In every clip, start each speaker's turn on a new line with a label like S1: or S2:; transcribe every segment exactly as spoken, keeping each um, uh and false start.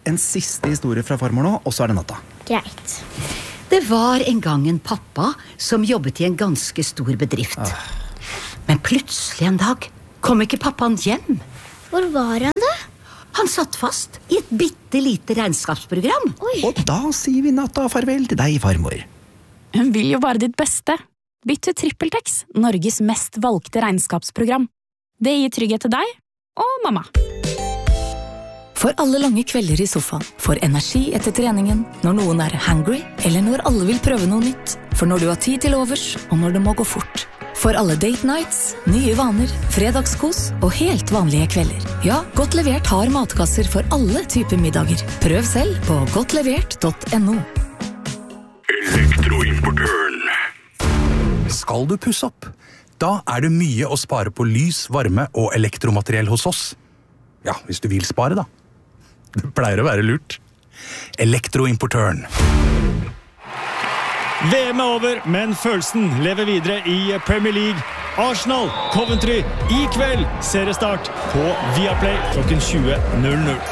S1: en siste historie fra farmor nå, og så er det natta.
S2: Greit.
S3: Det var en gang en pappa som jobbet i en ganske stor bedrift. Ah. Men plutselig en dag kom ikke pappaen hjem.
S2: Hvor var han da?
S3: Han satt fast i et bittelite regnskapsprogram.
S2: Oi.
S1: Og da sier vi natta farvel til deg, farmor.
S4: Hun vil jo bare ditt beste. Bytt til TrippelTex, Norges mest valgte regnskapsprogram. Det gir trygghet til deg og mamma.
S5: For alle lange kvelder i sofaen, for energi etter treningen, når noen er hungry, eller når alle vil prøve noe nytt, for når du har tid til overs, og når det må gå fort. For alle date nights, nye vaner, fredagskos og helt vanlige kvelder. Ja, Godt Levert har matkasser for alle typer middager. Prøv selv på godtlevert punktum no.
S6: Elektroimportøren. Skal du pusse opp? Da er det mye å spare på lys, varme og elektromateriell hos oss. Ja, hvis du vil spare da. Det pleier å være lurt. Elektroimportøren.
S7: V M er over, men følelsen lever videre i Premier League. Arsenal, Coventry, i kveld seriestart på Viaplay klokken tjue null null.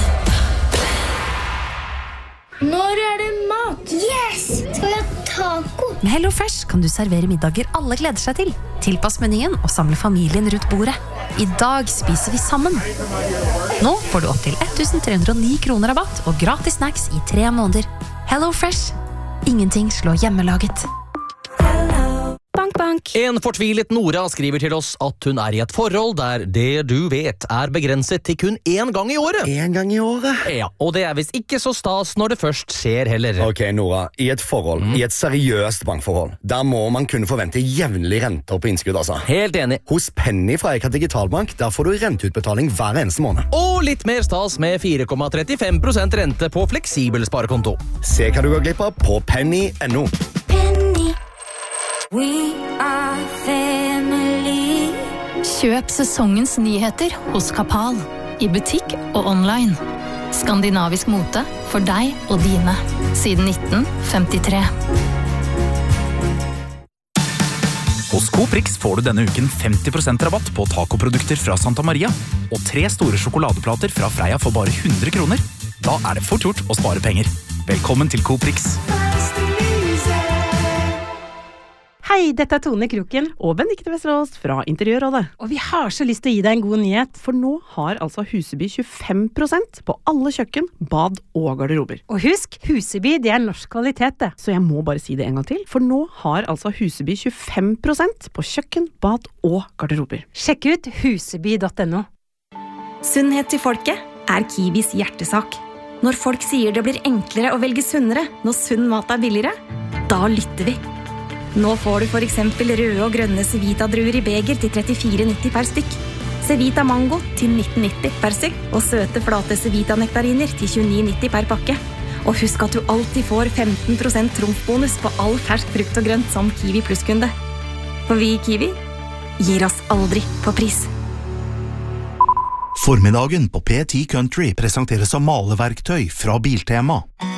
S2: Når er det mat? Yes! Skal vi ha taco?
S8: Med HelloFresh kan du servere middager alle gleder seg til. Tilpass menyen og samle familien rundt bordet. I dag spiser vi sammen. Nå får du opp til ett tusen tre hundre og ni kroner rabatt og gratis snacks i tre måneder. HelloFresh. Ingenting slår hjemmelaget.
S4: Bank, bank.
S9: En fortvilet Nora skriver til oss at hun er i et forhold der det du vet er begrenset til kun én gang i året.
S10: En gang i året?
S9: Ja, og det er vist ikke så stas når det først skjer heller.
S10: Ok, Nora, i et forhold, mm. i et seriøst bankforhold, der må man kunne forvente jevnlig renter på innskudd, altså.
S9: Helt enig.
S10: Hos Penny fra Eka Digitalbank, der får du renteutbetaling hver eneste måned.
S9: Og litt mer stas med fire komma trettifem prosent rente på fleksibel sparekonto.
S10: Se hva du går glipp av på penny punktum no.
S2: Penny.
S5: We are family.
S8: Kjøp sesongens nyheter hos Kapal. I butikk og online. Skandinavisk mote for deg og dine. Siden nitten femtitre.
S11: Hos Coprix får du denne uken femti prosent rabatt på tacoprodukter fra Santa Maria og tre store sjokoladeplater fra Freia for bare hundre kroner. Da er det fort gjort å spare penger. Velkommen til Coprix.
S12: Hei, dette er Tone Kroken og Benedikte Vesterås fra Interiørrådet. Og vi har så lyst til å gi deg en god nyhet, for nå har altså Huseby tjuefem prosent på alle kjøkken, bad og garderober. Og husk, Huseby det er norsk kvalitet det, så jeg må bare si det en gang til, for nå har altså Huseby tjuefem prosent på kjøkken, bad og garderober. Sjekk ut huseby punktum no.
S13: Sunnhet til folket er Kiwis hjertesak. Når folk sier det blir enklere å velge sunnere når sunn mat er billigere, da lytter vi. Nå får du for eksempel røde og grønne Cevita-druer i beger til trettifire nitti per stykk. Cevita Mango til nitten nitti per stykk, og søte flate Cevita-nektariner til tjueni nitti per pakke. Og husk at du alltid får femten prosent trumfbonus på all fersk frukt og grønt som Kiwi Plus-kunde. For vi i Kiwi gir oss aldri på pris.
S14: Formiddagen på P ti Country presenteres av maleverktøy fra Biltema.